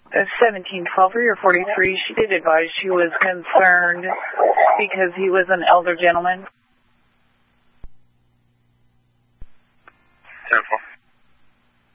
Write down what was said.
1712 for your 43. She did advise she was concerned because he was an elder gentleman.